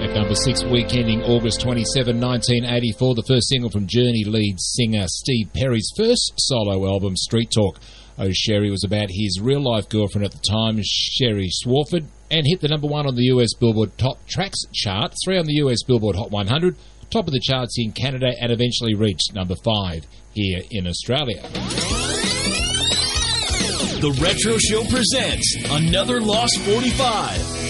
At number 6, week ending August 27, 1984, the first single from Journey lead singer Steve Perry's first solo album, Street Talk. Oh Sherry was about his real-life girlfriend at the time, Sherry Swarford, and hit the number 1 on the US Billboard Top Tracks chart, 3 on the US Billboard Hot 100, top of the charts in Canada, and eventually reached number 5 here in Australia. The Retro Show presents another Lost 45.